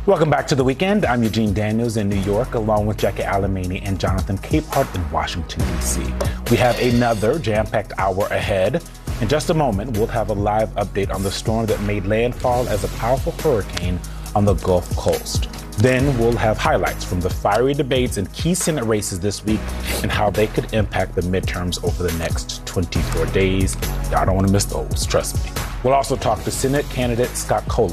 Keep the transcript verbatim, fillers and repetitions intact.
Welcome back to The Weekend. I'm Eugene Daniels in New York, along with Jackie Alamany and Jonathan Capehart in Washington, D C. We have another jam-packed hour ahead. In just a moment, we'll have a live update on the storm that made landfall as a powerful hurricane on the Gulf Coast. Then we'll have highlights from the fiery debates and key Senate races this week and how they could impact the midterms over the next twenty-four days. Y'all don't want to miss those, trust me. We'll also talk to Senate candidate Scott Kolach